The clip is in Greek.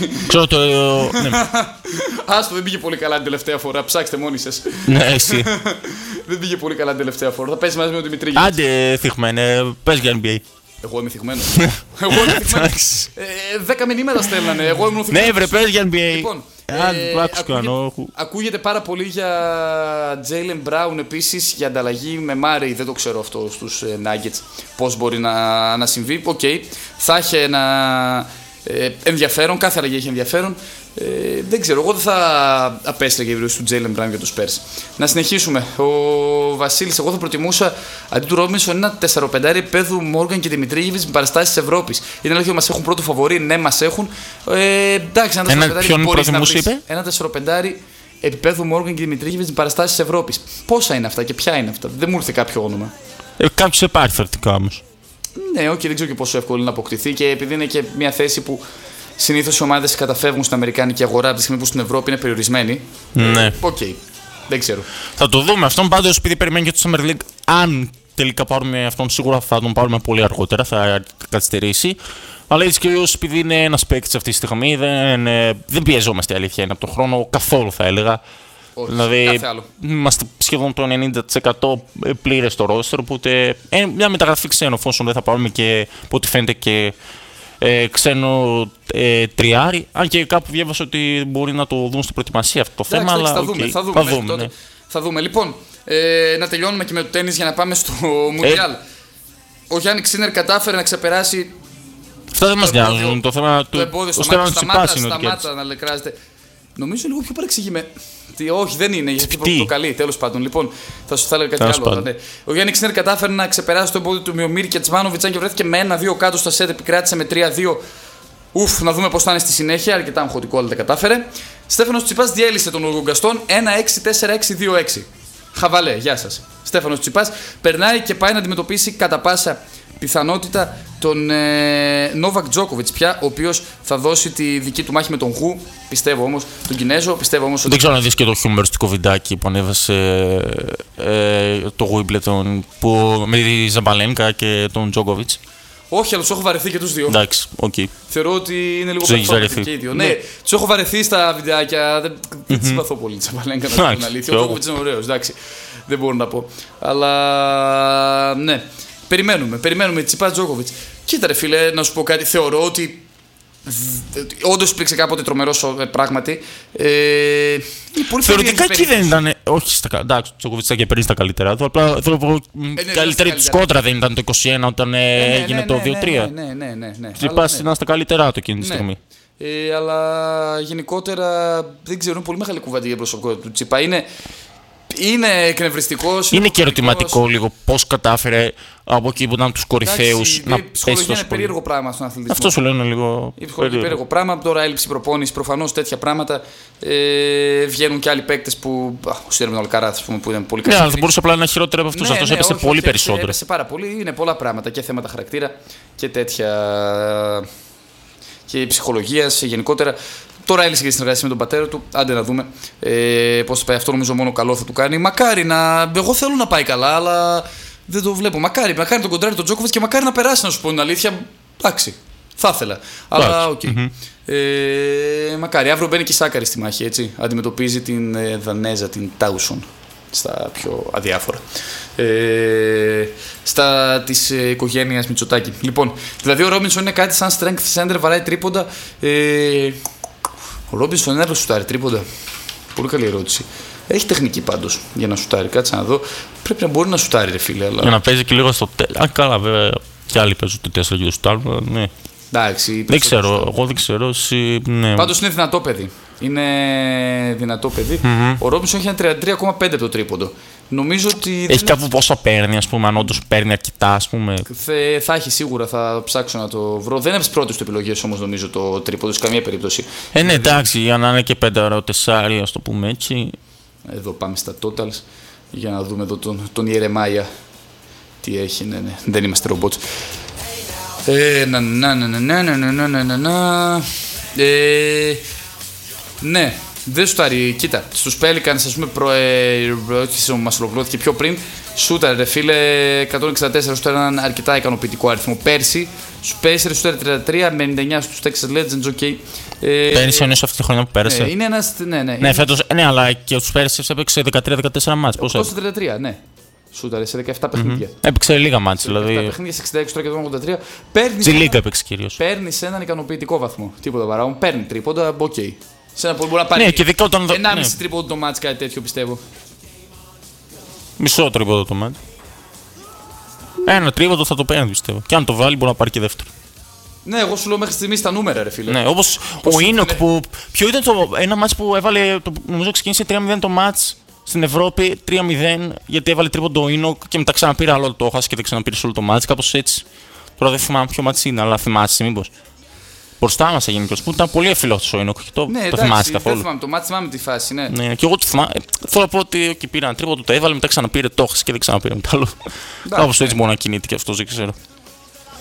Ξέρω το. Ναι. Άστο, δεν πήγε πολύ καλά την τελευταία φορά. Ψάξτε μόνοι σας. Ναι, εσύ. Δεν πήγε πολύ καλά την τελευταία φορά. Θα παίζει μαζί με τον Δημητρή. Άντε, θυχμένε, πες για NBA. Εγώ είμαι θυγμένος. Εγώ είμαι θυγμένος. 10 μηνύματα στέλνανε. Εγώ ήμουν θυγμένος. Ναι, βρε, πες για NBA. Λοιπόν, ακούγεται πάρα πολύ για Jaylen Brown επίσης, για ανταλλαγή με Murray. Δεν το ξέρω αυτό στους Nuggets πώς μπορεί να συμβεί. Οκ, θα έχει ένα ενδιαφέρον, κάθε αλλαγή έχει ενδιαφέρον. Δεν ξέρω, εγώ δεν θα απέστρεγε η του Jaylen Brown για τους Spurs. Να συνεχίσουμε. Ο Βασίλης, εγώ θα προτιμούσα αντί του Ρόμπινσον ένα 4-5 επίπεδου Morgan και Δημητρίγεβιτς με παραστάσεις της Ευρώπης. Είναι αλήθεια ότι μας έχουν πρώτο φαβορί, ναι, μας έχουν. Εντάξει, ένα 4-5 μπορείς να βρεις. Ένα 4-5 επίπεδου Morgan και Δημητρίγεβιτς με παραστάσεις της Ευρώπης. Πόσα είναι αυτά και ποια είναι αυτά? Δεν μου ήρθε κάποιο όνομα. Κάποιος υπάρχει θερτικά όμως. Ναι, όχι, δεν ξέρω και πόσο εύκολο είναι να αποκτηθεί και επειδή είναι και μια θέση που συνήθως οι ομάδες καταφεύγουν στην Αμερικάνικη αγορά από τη στιγμή που στην Ευρώπη είναι περιορισμένη. Ναι. Οκ. Δεν ξέρω. Θα το δούμε αυτόν πάντως, επειδή περιμένει και το Summer League. Αν τελικά πάρουμε αυτόν, σίγουρα θα τον πάρουμε πολύ αργότερα, θα καθυστερήσει. Αλλά έτσι και αλλιώς, επειδή είναι ένας παίκτης αυτή τη στιγμή, δεν πιεζόμαστε, αλήθεια είναι, από τον χρόνο καθόλου, θα έλεγα. Όχι, δηλαδή, είμαστε σχεδόν το 90% πλήρες στο roster, οπότε μια μεταγραφή ξένο, εφόσον δεν θα πάρουμε και από ό,τι φαίνεται και ξένο τριάρι. Αν και κάπου διάβασα ότι μπορεί να το δουν στην προετοιμασία αυτό το θέμα. Αλλά θα δούμε. Λοιπόν, να τελειώνουμε και με το τένις για να πάμε στο Μουντιάλ. Ο Γιάννη Ξίνερ κατάφερε να ξεπεράσει. Αυτά δεν μας νοιάζουν. Το θέμα του σταμάτα να λεκράζεται. Νομίζω λίγο πιο παρεξηγημένο. Όχι, δεν είναι. Γιατί το καλεί, τέλος πάντων. Λοιπόν, θα σου έλεγα κάτι άλλο. Ναι. Ο Γιάννη Ξίνερ κατάφερε να ξεπεράσει το εμπόδιο του Μιομίρ και Τσμάνοβιτς, αν και βρέθηκε με 1-2 κάτω στα σετ, επικράτησε με 3-2. Να δούμε πώς θα είναι στη συνέχεια. Αρκετά αγχωτικό, αλλά τα κατάφερε. Στέφανος Τσιπάς διέλυσε τον Οργογκαστόν 1-6-4-6-2-6. Χαβαλέ, γεια σας. Στέφανος Τσιπάς περνάει και πάει να αντιμετωπίσει κατά πάσα πιθανότητα τον Νόβακ Τζόκοβιτς πια, ο οποίος θα δώσει τη δική του μάχη με τον Γου, πιστεύω όμως, τον Κινέζο, πιστεύω όμως ότι... Δεν ξέρω να δεις και το χιούμερ στο Κοβιντάκι που ανέβασε το Wimbledon με τη Ζαμπαλένκα και τον Τζόκοβιτς. Όχι, αλλά τους έχω βαρεθεί και τους δύο. Εντάξει, οκ. Θεωρώ ότι είναι λίγο περισσότερο και οι δύο. Ναι, τους έχω βαρεθεί στα βιντεάκια, δεν τις συμπαθώ πολύ τη Ζαμπαλένκα, να πω την αλήθεια. Ο Τζόκοβιτς είναι ωραίος, εντάξει, δεν μπορώ να πω. Αλλά ναι. Περιμένουμε Τσιπάς Τζόκοβιτς. Κοίτα ρε φίλε, να σου πω κάτι. Θεωρώ ότι όντως υπήρξε κάποτε τρομερός πράγματι. Θεωρητικά εκεί δεν ήταν. Όχι, εντάξει, ο Τζόκοβιτς ήταν και πριν στα καλύτερα του. Απλά καλύτερη του κόντρα δεν ήταν το 21 όταν έγινε το 2-3. Ναι. Τσιπάς ήταν στα καλύτερά του εκείνη τη στιγμή. Αλλά γενικότερα δεν ξέρω, είναι πολύ μεγάλη κουβέντα για προσωπικότητα του Τσιπά. Είναι εκνευριστικός. Είναι και ερωτηματικό λίγο πώς κατάφερε από εκεί που ήταν τους κορυφαίους να πέσει. Η ψυχολογία είναι περίεργο πράγμα στον αθλητισμό. Αυτό σου λένε λίγο. Η ψυχολογία είναι περίεργο πράγμα. Τώρα έλλειψη προπόνηση, προφανώς τέτοια πράγματα. Βγαίνουν και άλλοι παίκτες που. Ο Σέρμιν Αλκαράθ, που είναι πολύ καλή. Ναι, αλλά θα μπορούσε απλά να είναι χειρότερο από αυτούς. Αυτό έπεσε πολύ περισσότερο. Έπεσε πάρα πολύ. Είναι πολλά πράγματα και θέματα χαρακτήρα και τέτοια. Και ψυχολογία γενικότερα. Τώρα έλυσε και τη συνεργασία με τον πατέρα του. Άντε να δούμε πώς θα πάει. Αυτό νομίζω μόνο καλό θα του κάνει. Μακάρι να. Εγώ θέλω να πάει καλά, αλλά δεν το βλέπω. Μακάρι τον κοντράρει τον Τζόκοβιτς και μακάρι να περάσει, να σου πω την αλήθεια. Εντάξει. Θα ήθελα. Αλλά οκ. Μακάρι. Αύριο μπαίνει και η Σάκαρη στη μάχη, έτσι. Αντιμετωπίζει την Δανέζα, την Τάουσον. Στα πιο αδιάφορα. Στα της οικογένειας Μητσοτάκη. Λοιπόν, δηλαδή ο Ρόμπινσον είναι κάτι σαν strength center, βαράει τρίποντα. Ο Ρόμπινσον είναι σουτάρει τρίποντα. Πολύ καλή ερώτηση. Έχει τεχνική πάντως για να σουτάρει. Κάτσε να δω. Πρέπει να μπορεί να σουτάρει, ρε φίλε. Αλλά... Για να παίζει και λίγο στο 4. Καλά, βέβαια. Και άλλοι παίζουν το 4 και το σουτάρουν. Ναι. Εντάξει, δεν ξέρω. Εγώ δεν ξέρω. Ναι. Πάντως είναι δυνατό παιδί. Είναι δυνατό παιδί. Ο Ρόμπινσον έχει ένα 33,5 το τρίποντο. Νομίζω ότι. Έχει κάπου πόσα παίρνει, ας πούμε, αν όντως παίρνει αρκετά, ας πούμε. Θα έχει σίγουρα, θα ψάξω να το βρω. Δεν είναι πρώτη του επιλογές όμως, νομίζω το τρίποντο σε καμία περίπτωση. Ναι, εντάξει, για να είναι και 5-4, ας το πούμε έτσι. Εδώ πάμε στα totals για να δούμε εδώ τον Ιερεμάια. Τι έχει, ναι. Δεν είμαστε ρομπότς. Ναι. Δεν σουτάρει, κοίτα. Στους Pelicans, ας πούμε, μας ολοκληρώθηκε πιο πριν. Σούταρε, ρε φίλε, 164 σούταρε έναν αρκετά ικανοποιητικό αριθμό. Πέρσι, στους Pacers σούταρε 33 με 99 στους Texas Legends, ok. Πέρσι εννοείς αυτή τη χρονιά που πέρασε. Είναι ένας, ναι. Ναι, φέτος, ναι, αλλά και στους Pacers έπαιξε 13-14 μάτς. Πώς 33, ναι. Σούταρε σε 17 παιχνίδια. Έπαιξε λίγα μάτς, δηλαδή. 17 παιχνίδια σε 66 τώρα και 83. Στη Λίγκα έπαιξε κυρίως. Παίρνει σε έναν ικανοποιητικό βαθμό. Τίποτα παράγον. Παίρνει τρίποντα, ok. Σε ένα πολύ μπορεί να πάρει. Ναι, και ειδικά όταν. 1,5 τρίποντο το μάτς, κάτι τέτοιο πιστεύω. Μισό τρίποντο το μάτς. Ένα τρίποντο θα το παίρνει πιστεύω. Και αν το βάλει μπορεί να πάρει και δεύτερο. Ναι, εγώ σου λέω μέχρι στιγμή τα νούμερα, ρε φίλε. Ναι, όπως ο Ίνοκ που. Ποιο ήταν ένα μάτς που έβαλε. Νομίζω ξεκίνησε 3-0 το μάτς στην Ευρώπη. 3-0 γιατί έβαλε τρίποντο ο Ίνοκ και μετά ξαναπήρε άλλο το χάσει και δεν ξαναπήρε όλο το μάτς. Κάπως έτσι. Τώρα δεν θυμάμαι ποιο μάτς είναι, αλλά θυμάσαι μήπως. Μπροστά μας έγινε κιόλας, που ήταν πολύ εφιλόχτος ο Ίνοκ και το θυμάσαι καθόλου. Δεν θυμάμαι, το μάτι θυμάμαι τη φάση, ναι. Ναι, και εγώ το θυμάμαι. Θέλω να πω ότι εκεί πήρε ένα τρίποντο, το έβαλε, μετά ξαναπήρε, το έχασε και δεν ξαναπήρε μετά άλλο. Κάπως έτσι μπορεί να κινείται και αυτός, δεν ξέρω.